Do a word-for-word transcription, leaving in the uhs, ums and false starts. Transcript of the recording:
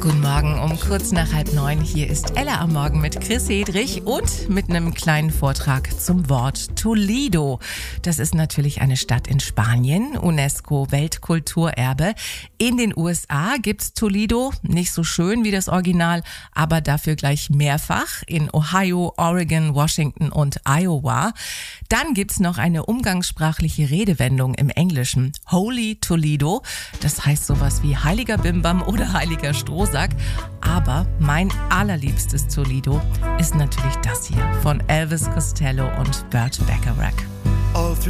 Guten Morgen, um kurz nach halb neun. Hier ist Ella am Morgen mit Chris Hedrich und mit einem kleinen Vortrag zum Wort Toledo. Das ist natürlich eine Stadt in Spanien, UNESCO-Weltkulturerbe. In den U S A gibt's Toledo, nicht so schön wie das Original, aber dafür gleich mehrfach in Ohio, Oregon, Washington und Iowa. Dann gibt's noch eine umgangssprachliche Redewendung im Englischen, Holy Toledo. Das heißt sowas wie heiliger Bimbam oder heiliger Strohsack. Aber mein allerliebstes Toledo ist natürlich das hier von Elvis Costello und Burt Bacharach.